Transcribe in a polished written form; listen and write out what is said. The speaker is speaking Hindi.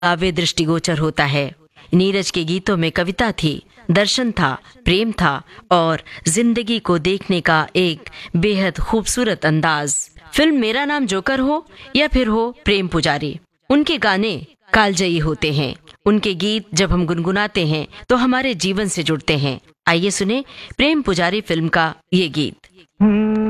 काव्य दृष्टिगोचर होता है। नीरज के गीतों में कविता थी, दर्शन था, प्रेम था और जिंदगी को देखने का एक बेहद खूबसूरत अंदाज। फिल्म मेरा नाम जोकर हो या फिर हो प्रेम पुजारी, उनके गाने कालजयी होते हैं। उनके गीत जब हम गुनगुनाते हैं तो हमारे जीवन से जुड़ते हैं। आइए सुने प्रेम पुजारी फिल्म का ये गीत।